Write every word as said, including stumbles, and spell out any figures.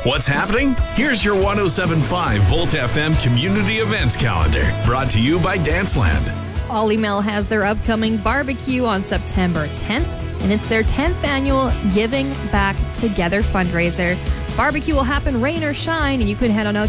What's happening? Here's your one oh seven point five Volt F M Community Events Calendar, brought to you by Danceland. Ollie Mill has their upcoming barbecue on September tenth, and it's their tenth annual Giving Back Together fundraiser. Barbecue will happen rain or shine, and you can head on out